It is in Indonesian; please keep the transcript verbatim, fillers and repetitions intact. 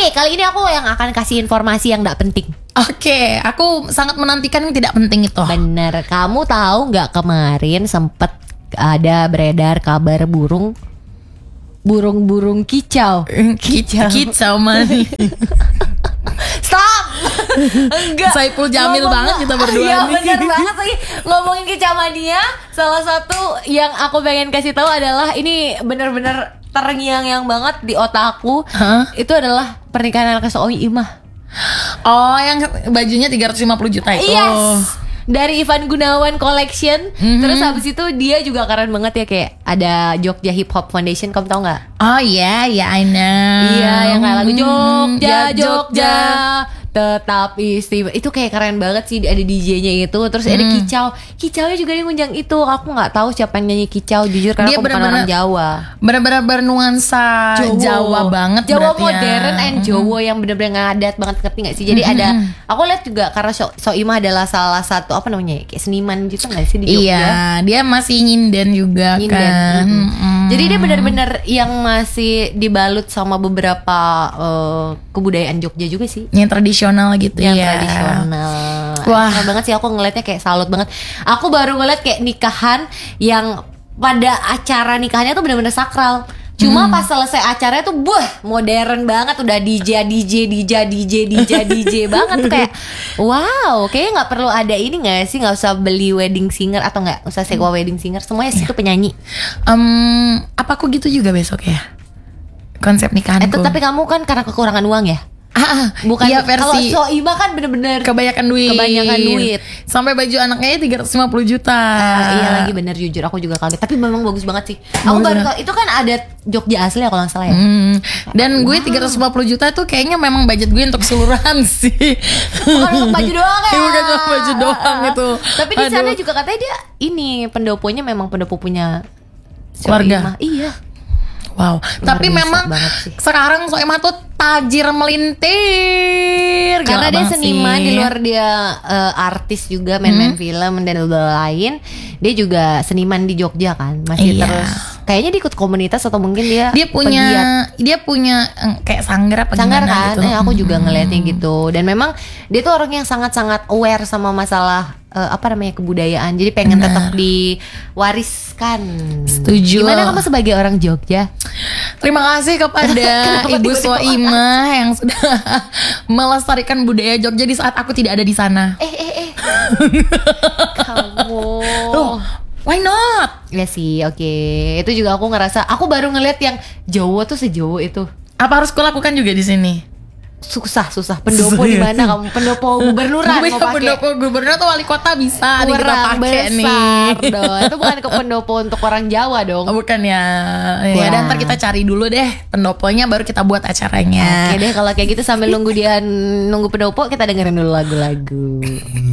Oke, kali ini aku yang akan kasih informasi yang gak penting. Oke, aku sangat menantikan yang tidak penting itu. Bener, kamu tahu gak kemarin sempet ada beredar kabar burung burung-burung kicau. Kicau, kicau mani. Stop. Enggak. Saipul Jamil Ngomong, banget kita berdua iya, nih. bener banget lagi. Ngomongin kicau mania, salah satu yang aku pengen kasih tahu adalah ini bener-bener terngiang-ngiang banget di otakku. Huh? Itu adalah pernikahan anak Soimah. Oh, yang bajunya tiga ratus lima puluh juta itu. Yes. Dari Ivan Gunawan Collection. Mm-hmm. Terus habis itu dia juga keren banget ya, kayak ada Jogja Hip Hop Foundation, kamu tau gak? Oh iya, yeah, ya yeah, I know. Iya, yang kayak lagu Jogja, Ya, Jogja tetap istimewa. Itu kayak keren banget sih, ada D J-nya itu. Terus ada Hmm. Kicau. Kicaunya juga dia ngunjang itu. Aku gak tahu siapa yang nyanyi Kicau, jujur, karena Dia aku bukan orang Jawa. Bener-bener bernuansa Jawa, Jawa banget. Jawa berarti modern ya. and Jawa yang bener-bener ngadat banget, ngerti gak sih? Jadi ada, aku lihat juga karena So- Soimah adalah salah satu apa namanya, kayak seniman juga gak sih di Jogja? Iya, dia masih nyinden juga Nyinden, kan. mm-mm. Mm-mm. Jadi dia benar-benar yang masih dibalut sama beberapa uh, kebudayaan Jogja juga sih. Yang tradisional gitu Yang ya. tradisional. Wah. Keren banget sih, aku ngeliatnya kayak salut banget. Aku baru ngeliat kayak nikahan yang pada acara nikahnya tuh benar-benar sakral. Cuma Hmm. pas selesai acaranya tuh buah modern banget, udah D J D J D J D J D J D J banget tuh, kayak wow, kayaknya nggak perlu ada ini nggak sih, nggak usah beli wedding singer atau nggak usah sewa wedding singer, semuanya situ penyanyi. Um, apa aku gitu juga besok ya? Konsep nikahanku. Eh, tapi kamu kan karena kekurangan uang ya? Ah, ah, Bukan, iya, kalau versi Soimah kan bener-bener kebanyakan duit. Kebanyakan duit. Sampai baju anaknya tiga ratus lima puluh juta. Ah, iya lagi, bener, jujur aku juga kaget. Tapi memang bagus banget sih. Aku Bagus baru banget. tahu itu kan ada Jogja asli ya kalau nggak salah ya. Hmm. Dan gue tiga ratus lima puluh juta tuh kayaknya memang budget gue untuk keseluruhan sih. Bukan untuk baju doang ya. Iya, bukan cuma baju doang itu. Tapi di sana Aduh. juga katanya dia ini pendoponya memang pendopo punya Keluarga. Soimah. Iya. Wow. Tapi biasa memang banget sih. sekarang Soimah tuh tajir melintir. Karena Gila dia banget seniman, sih. di luar dia eh, artis juga, main-main film dan lain. Dia juga seniman di Jogja kan, masih Iya. terus. Kayaknya dia ikut komunitas atau mungkin dia dia punya pegiat. dia punya eh, kayak sanggar apa Sanggar gimana kan, gitu. eh, aku juga Hmm. ngeliatnya gitu. Dan memang dia tuh orang yang sangat-sangat aware sama masalah eh, apa namanya, kebudayaan. Jadi pengen Benar. tetap diwariskan. Setuju. Gimana kamu sebagai orang Jogja? Terima kasih kepada Kenapa Ibu tiba-tiba Soimah yang sudah melestarikan budaya Jogja di saat aku tidak ada di sana. Eh eh eh. Kamu. Loh, why not? Ya sih, oke. Itu juga aku ngerasa, aku baru ngeliat yang Jawa tuh sejawa itu. Apa harus kulakukan juga di sini? Susah, susah. Pendopo Susah, di ya? mana kamu? Pendopo gubernuran Gue mau pakai. pendopo gubernur atau wali kota bisa nih kita Kurang pakai besar nih. dong. Itu bukan ke pendopo untuk orang Jawa dong. Oh, bukan ya. Ya, Wah. dan ntar kita cari dulu deh pendoponya baru kita buat acaranya. Oke deh, kalau kayak gitu sambil nunggu dia nunggu pendopo, kita dengerin dulu lagu-lagu.